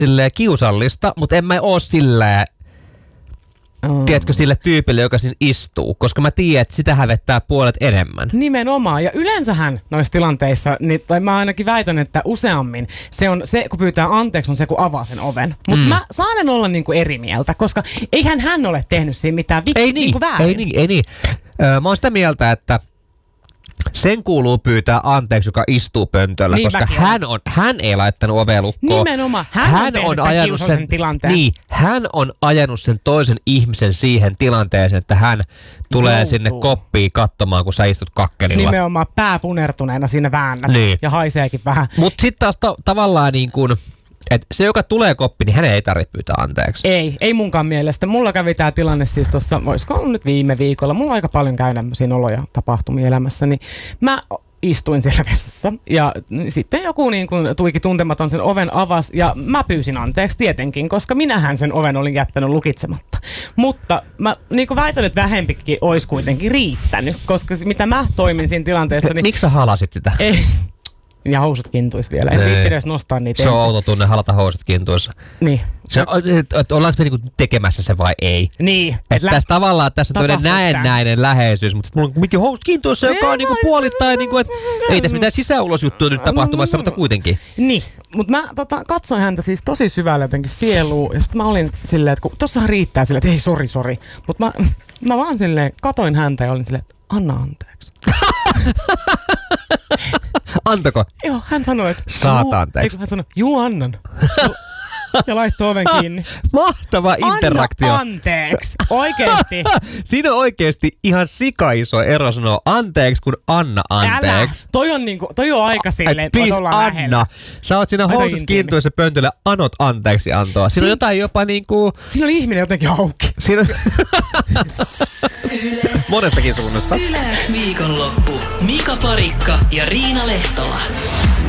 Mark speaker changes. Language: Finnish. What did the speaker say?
Speaker 1: silleen kiusallista, mutta en mä oo silleen, tiedätkö, sille tyypille, joka siinä istuu, koska mä tiedän, että sitä hävettää puolet enemmän.
Speaker 2: Nimenomaan. Ja yleensähän noissa tilanteissa, niin, tai mä ainakin väitän, että useammin se, kun pyytää anteeksi, on se, kun avaa sen oven. Mutta mä saan olla niinku eri mieltä, koska eihän hän ole tehnyt siinä mitään väärin.
Speaker 1: Ei niin. Mä oon sitä mieltä, että sen kuuluu pyytää anteeksi, joka istuu pöntöllä,
Speaker 2: niin,
Speaker 1: koska hän ei laittanut ovea lukkoon.
Speaker 2: Nimenomaan. Hän on ajanut sen tilanteen.
Speaker 1: Niin, hän on ajanut sen toisen ihmisen siihen tilanteeseen, että hän tulee sinne koppiin katsomaan, kun sä istut kakkelilla.
Speaker 2: Nimenomaan pää punertuneena siinä väännät.
Speaker 1: Niin.
Speaker 2: Ja haiseekin vähän.
Speaker 1: Mutta sitten taas tavallaan niin kuin, että se, joka tulee koppiin, niin hänen ei tarvitse pyytää anteeksi.
Speaker 2: Ei munkaan mielestä. Mulla kävi tää tilanne siis tuossa, voisiko ollut nyt viime viikolla. Mulla on aika paljon siinä oloja tapahtumia elämässä, niin mä istuin siellä vessassa ja sitten joku niin kuin tuiki tuntematon sen oven avasi ja mä pyysin anteeksi tietenkin, koska minähän sen oven olin jättänyt lukitsematta. Mutta mä niin kuin väitän, että vähempikin olisi kuitenkin riittänyt, koska mitä mä toimin siinä tilanteessa. Niin
Speaker 1: miksi sä halasit sitä?
Speaker 2: Ei. Ja housut kintuis vielä. En viitti edes nostaa niitä.
Speaker 1: Se on outo tunne halata housut kintuissa.
Speaker 2: Niin.
Speaker 1: Ollaanko me niinku tekemässä se vai ei?
Speaker 2: Niin.
Speaker 1: Että tässä tavallaan tässä on tämmöinen näennäinen läheisyys, mutta sitten mulla on kuitenkin housut kintuissa, joka on niinku puolittain, niinku, että ei tässä mitään sisäulosjuttua nyt tapahtumassa, mutta kuitenkin.
Speaker 2: Niin. Mutta mä katsoin häntä siis tosi syvälle jotenkin sieluun, ja sitten mä olin silleen, että kun tossahan riittää silleen, että ei sori. Mutta mä vaan silleen katoin häntä ja olin silleen, että anna anteeksi.
Speaker 1: Antako?
Speaker 2: Joo, hän sanoi, että
Speaker 1: saata anteeksi.
Speaker 2: Hän sanoi, juu annan. Ja laittoi oven kiinni.
Speaker 1: Mahtava interaktio.
Speaker 2: Anna anteeksi. Oikeesti.
Speaker 1: Siinä on oikeesti ihan sikaiso ero sanoa anteeksi kuin anna anteeksi.
Speaker 2: Älä. Toi on aika silleen, että
Speaker 1: please,
Speaker 2: ollaan
Speaker 1: Anna.
Speaker 2: lähellä.
Speaker 1: Sä oot siinä housut kiintuissa pöntölle, anot anteeksi antoa. Siinä on jotain jopa niinku...
Speaker 2: Siinä oli ihminen jotenkin auki.
Speaker 1: Siinä on... monestakin suunnasta.
Speaker 3: Yleäks viikonloppu. Mika Parikka ja Riina Lehtola.